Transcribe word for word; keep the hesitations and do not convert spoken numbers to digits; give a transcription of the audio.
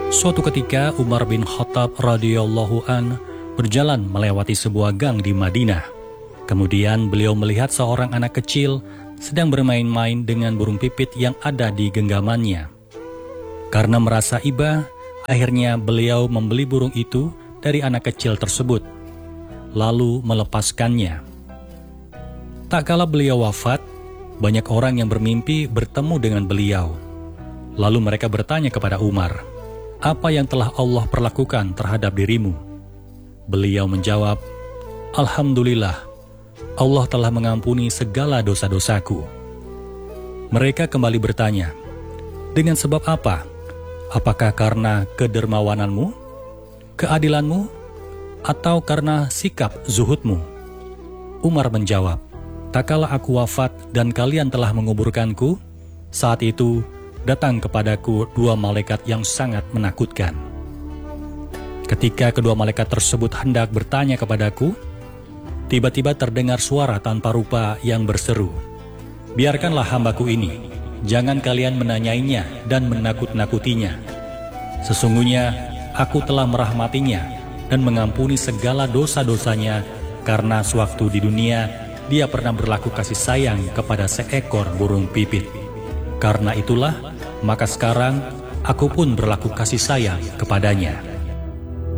Suatu ketika Umar bin Khattab radhiyallahu an berjalan melewati sebuah gang di Madinah. Kemudian beliau melihat seorang anak kecil sedang bermain-main dengan burung pipit yang ada di genggamannya. Karena merasa iba, akhirnya beliau membeli burung itu dari anak kecil tersebut, lalu melepaskannya. Tak kala beliau wafat, banyak orang yang bermimpi bertemu dengan beliau. Lalu mereka bertanya kepada Umar, "Apa yang telah Allah perlakukan terhadap dirimu?" Beliau menjawab, "Alhamdulillah, Allah telah mengampuni segala dosa-dosaku." Mereka kembali bertanya, "Dengan sebab apa? Apakah karena kedermawananmu, keadilanmu, atau karena sikap zuhudmu?" Umar menjawab, "Tak kala aku wafat dan kalian telah menguburkanku, saat itu datang kepadaku dua malaikat yang sangat menakutkan. Ketika kedua malaikat tersebut hendak bertanya kepadaku, tiba-tiba terdengar suara tanpa rupa yang berseru, 'Biarkanlah hambaku ini, jangan kalian menanyainya dan menakut-nakutinya. Sesungguhnya aku telah merahmatinya dan mengampuni segala dosa-dosanya karena sewaktu di dunia dia pernah berlaku kasih sayang kepada seekor burung pipit. Karena itulah, maka sekarang aku pun berlaku kasih sayang kepadanya.'"